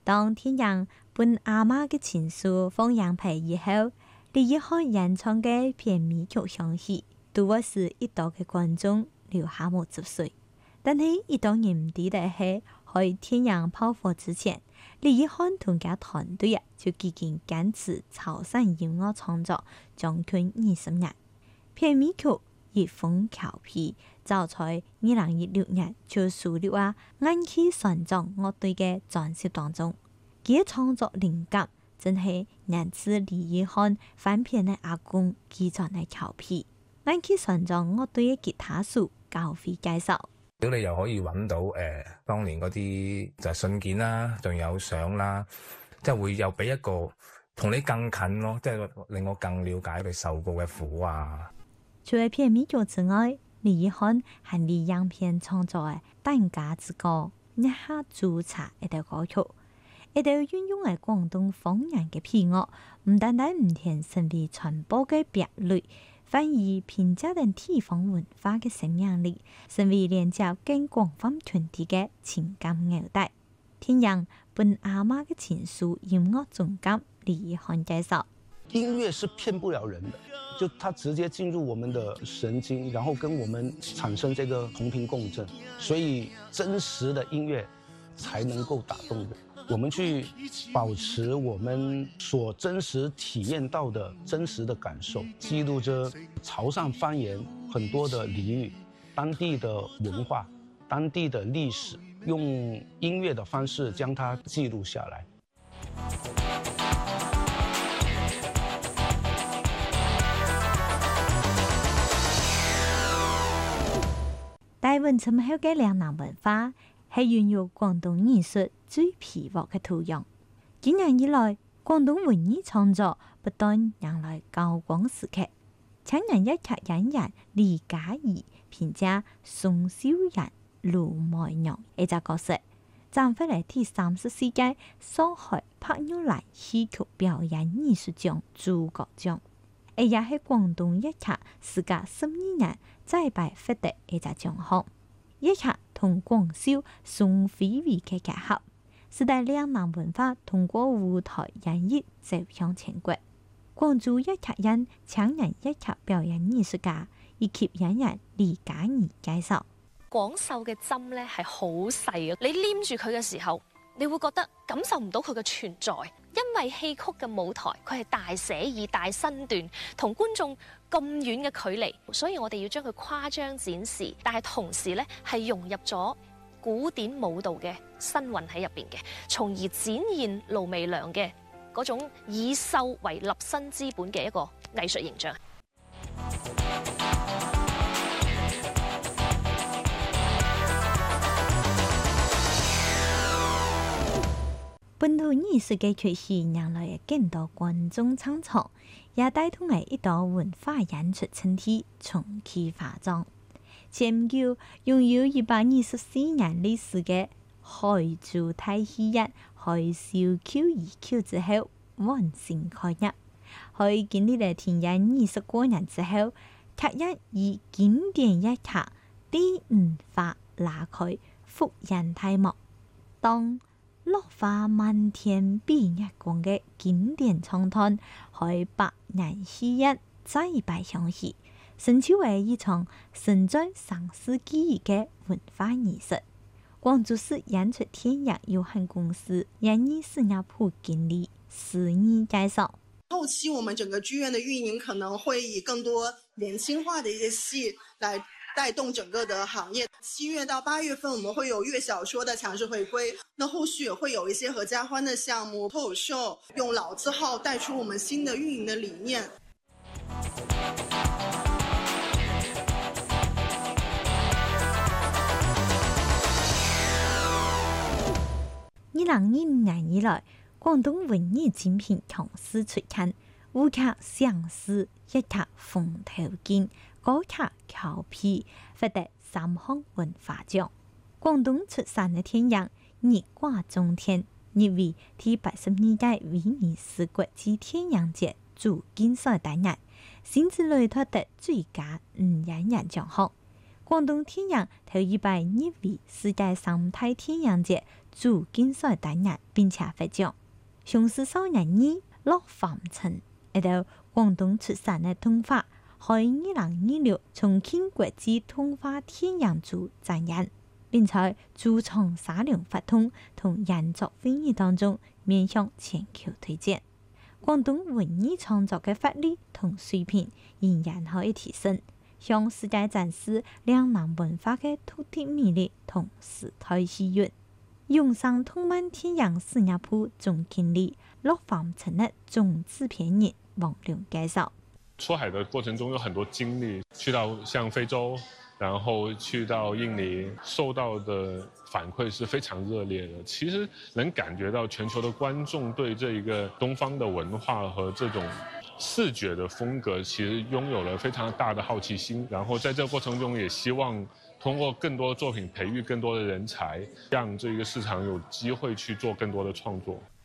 當天陽本阿媽嘅情書放羊皮以後，李一漢演唱嘅片尾曲響起，對我是一道嘅觀眾留下無汁水。但係一檔人唔知嘅係，喺天陽炮火之前，李一漢同佢團隊就已經堅持潮汕音樂創作將近20年。片尾曲《逆風調皮》就在2016年就收錄喺暗器船長樂隊嘅專輯當中。佢嘅創作靈感真係源自李一漢翻片嘅阿公寄傳嘅調皮。暗器船長樂隊嘅吉他手高飛介紹。 如果你又可以揾到當年嗰啲就係信件啦，仲有相啦，即係會又俾一個同你更近咯，即係令我更了解佢受過嘅苦啊。 除咗片尾曲之外，李一漢還為樣片創作嘅《蛋家之歌》、《一下煮茶》一條歌曲，一條運用嘅廣東方言嘅配樂，唔單單唔聽成為傳播嘅別類，反而評價等地方文化嘅生命力，成為連接更廣泛團體嘅情感紐帶。天陽本阿媽嘅情書音樂總監李一漢介紹： 音樂是騙不了人的，就它直接進入我們的神經，然後跟我們產生這個同頻共振，所以真實的音樂才能夠打動人。我們去保持我們所真實體驗到的真實的感受，記錄着潮汕方言很多的俚語，當地的文化，當地的歷史，用音樂的方式將它記錄下來。 大運深厚嘅嶺南文化係孕育廣東藝術最皮薄嘅土壤。幾年以來，廣東文藝創作不斷迎來高光時刻。青年一劇演員李嘉怡評價宋小人、盧梅娘呢隻角色，賺回嚟第30世紀上海柏玉蘭戲曲表演藝術獎主角獎。也係廣東一劇時隔12年再擺獲得呢隻獎項。一劇同廣繡宋徽徽嘅結合，使得嶺南文化通過舞台演繹走向全國。廣州一劇院青年一劇表演藝術家以及演員李嘉怡介紹： 廣繡嘅針咧係好細嘅，你黏住佢嘅時候，你會覺得感受唔到佢嘅存在。因為戲曲嘅舞台佢係大寫意、大身段，同觀眾咁遠嘅距離，所以我哋要將佢誇張展示，但係同時咧係融入咗古典舞蹈嘅身韻喺入邊嘅，從而展現盧媚娘嘅嗰種以繡為立身之本嘅一個藝術形象。 本土藝術嘅崛起，讓來更多觀眾參場，也帶動嚟一道文化演出整體重啟發展。前不久擁有124年歷史嘅海珠大戲院海嘯 Q2Q 之後完成開業，喺經歷了田園20多年之後，劇院以經典一劇第5話拉開復演大幕。當落花漫天比月光嘅經典唱段，喺百年戲院再擺響起，成就為一場承載上世紀嘅文化藝術。廣州市演出天陽有限公司演藝事業部經理施妮介紹： 後期我們整個劇院的運營可能會以更多年輕化的一些戲來帶動整個的行業。7月到8月份，我們會有粵小說的強勢回歸。那後續也會有一些合家歡的項目、脫口秀，用老字號帶出我們新的運營的理念。 2020年以來，廣東文藝精品強勢出現，舞劇上市，一劇風頭勁，歌劇俏皮，獲得3項文化獎。廣東出產嘅天陽熱掛中天，入圍第82屆威尼斯國際天陽節主競賽單元，甚至累奪得最佳女演員獎項。 廣東天陽頭一擺入圍世界三大天陽節主競賽單日，並且獲獎。上市少年兒駱凡塵，一道廣東出產的動畫，喺2026重慶國際動畫天陽節展演，並在駐場沙龍活動同研作會議當中面向全球推薦。廣東文藝創作嘅法律同水平仍然可以提升，向世界展示兩岸文化嘅獨特魅力同時代氣韻。永尚動漫天陽事業部總經理駱凡塵的總製片人王龍介紹： 出海的過程中有很多經歷，去到像非洲，然後去到印尼，受到的反饋是非常熱烈的。其實能感覺到全球的觀眾對這一個東方的文化和這種視覺的風格，其實擁有了非常大的好奇心。然後在這個過程中，也希望通過更多的作品培育更多的人才，讓這個市場有機會去做更多的創作。